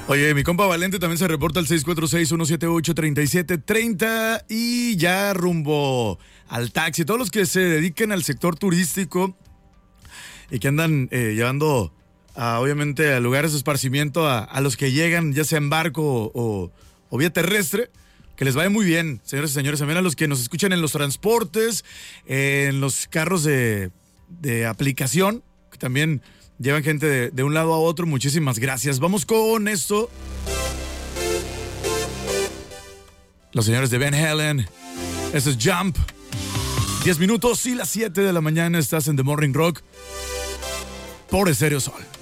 Oye, mi compa Valente también se reporta al 646-178-3730 y ya rumbo al taxi. Todos los que se dediquen al sector turístico y que andan llevando, obviamente, a lugares de esparcimiento a los que llegan, ya sea en barco o vía terrestre, que les vaya muy bien, señores y señores. También a los que nos escuchan en los transportes, en los carros de aplicación, que también llevan gente de un lado a otro. Muchísimas gracias. Vamos con esto. Los señores de Van Halen. Esto es Jump. 10 minutos y las 7 de la mañana estás en The Morning Rock por Estéreo Sol.